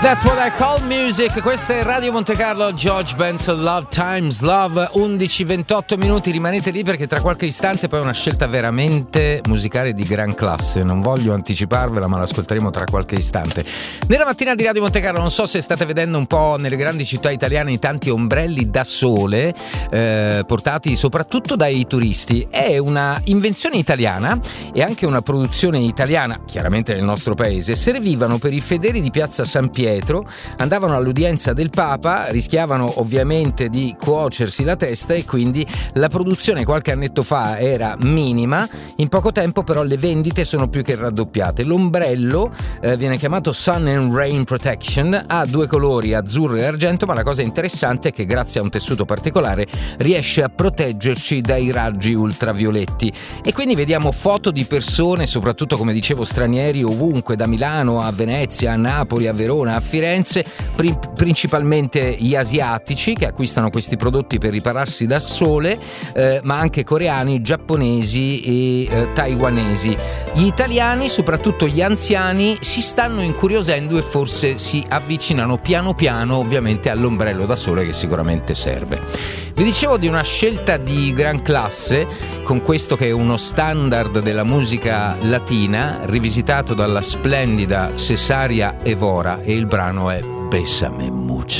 That's what I call music. Questa è Radio Monte Carlo, George Benson, Love Times Love. 11:28 minuti, rimanete lì perché tra qualche istante poi è una scelta veramente musicale di gran classe. Non voglio anticiparvela, ma l'ascolteremo tra qualche istante. Nella mattina di Radio Monte Carlo, non so se state vedendo un po' nelle grandi città italiane i tanti ombrelli da sole portati soprattutto dai turisti. È una invenzione italiana e anche una produzione italiana, chiaramente nel nostro paese. Servivano per i fedeli di Piazza San Pietro, andavano all'udienza del Papa, rischiavano ovviamente di cuocersi la testa e quindi la produzione qualche annetto fa era minima. In poco tempo però le vendite sono più che raddoppiate. L'ombrello viene chiamato Sun and Rain Protection, ha due colori, azzurro e argento, ma la cosa interessante è che grazie a un tessuto particolare riesce a proteggerci dai raggi ultravioletti. E quindi vediamo foto di persone, soprattutto come dicevo stranieri, ovunque, da Milano a Venezia, a Napoli, a Verona, a Firenze, principalmente gli asiatici che acquistano questi prodotti per ripararsi da sole, ma anche coreani, giapponesi e taiwanesi. Gli italiani, soprattutto gli anziani, si stanno incuriosendo e forse si avvicinano piano piano ovviamente all'ombrello da sole, che sicuramente serve. Vi dicevo di una scelta di gran classe con questo che è uno standard della musica latina rivisitato dalla splendida Cesaria Evora, e il brano è Bésame mucho.